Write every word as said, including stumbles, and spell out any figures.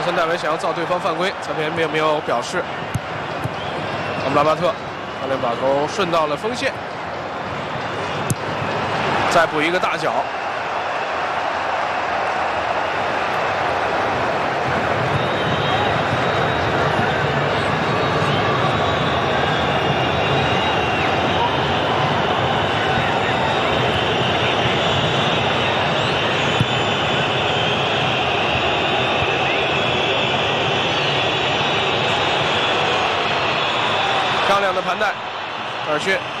森戴维想要造对方犯规，裁判并没有表示。阿姆拉巴特，教练把球顺到了锋线，再补一个大脚。 漂亮的盘带，尔逊